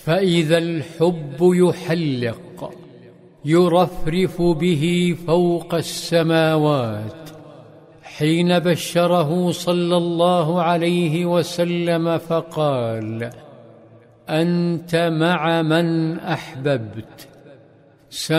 فإذا الحب يحلق يرفرف به فوق السماوات حين بشره صلى الله عليه وسلم فقال: أنت مع من أحببت.